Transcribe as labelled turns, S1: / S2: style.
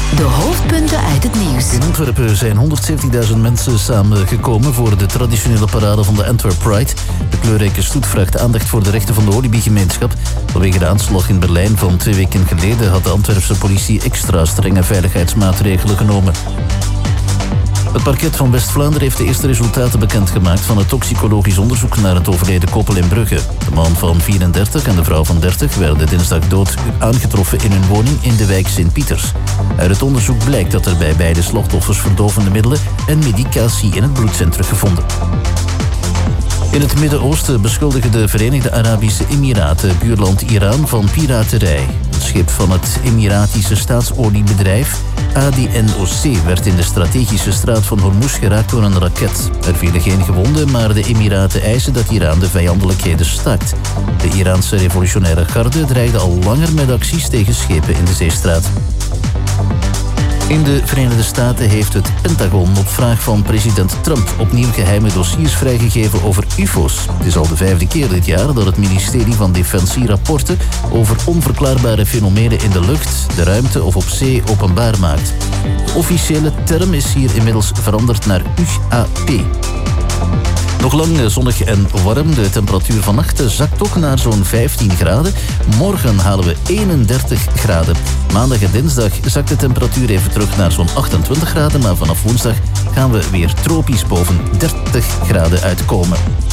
S1: De hoofdpunten uit het nieuws.
S2: In Antwerpen zijn 170.000 mensen samengekomen voor de traditionele parade van de Antwerp Pride. De kleurrijke stoet vraagt aandacht voor de rechten van de Walibi-gemeenschap. Vanwege de aanslag in Berlijn van 2 weken geleden had de Antwerpse politie extra strenge veiligheidsmaatregelen genomen. Het parket van West-Vlaanderen heeft de eerste resultaten bekendgemaakt van het toxicologisch onderzoek naar het overleden koppel in Brugge. De man van 34 en de vrouw van 30 werden dinsdag dood aangetroffen in hun woning in de wijk Sint-Pieters. Uit het onderzoek blijkt dat er bij beide slachtoffers verdovende middelen en medicatie in het bloed zijn teruggevonden. In het Midden-Oosten beschuldigen de Verenigde Arabische Emiraten buurland Iran van piraterij. Het schip van het Emiratische staatsoliebedrijf ADNOC werd in de strategische straat van Hormuz geraakt door een raket. Er vielen geen gewonden, maar de Emiraten eisen dat Iran de vijandelijkheden stakt. De Iraanse revolutionaire garde dreigde al langer met acties tegen schepen in de zeestraat. In de Verenigde Staten heeft het Pentagon op vraag van president Trump opnieuw geheime dossiers vrijgegeven over UFO's. Het is al de 5e keer dit jaar dat het ministerie van Defensie rapporten over onverklaarbare fenomenen in de lucht, de ruimte of op zee openbaar maakt. De officiële term is hier inmiddels veranderd naar UAP. Nog lang zonnig en warm. De temperatuur vannacht zakt toch naar zo'n 15 graden. Morgen halen we 31 graden. Maandag en dinsdag zakt de temperatuur even terug naar zo'n 28 graden. Maar vanaf woensdag gaan we weer tropisch boven 30 graden uitkomen.